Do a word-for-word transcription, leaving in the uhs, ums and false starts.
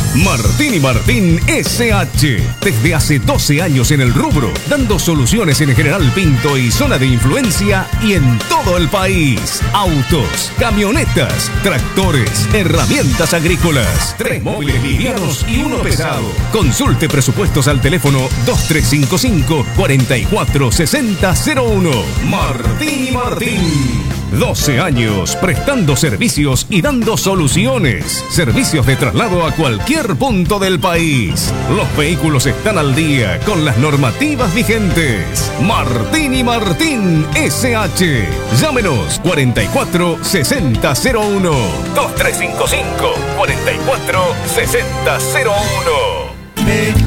Martín y Martín S H, desde hace doce años en el rubro, dando soluciones en General Pinto y zona de influencia y en todo el país. Autos, camionetas, tractores, herramientas agrícolas, tres móviles livianos y uno pesado. Consulte presupuestos al teléfono dos tres cinco cinco, cuatro cuatro seis cero cero uno. Martín y Martín. doce años prestando servicios y dando soluciones. Servicios de traslado a cualquier punto del país. Los vehículos están al día con las normativas vigentes. Martín y Martín S H. Llámenos cuatro cuatro seis cero cero uno. dos tres cinco cinco, cuatro cuatro seis cero cero uno.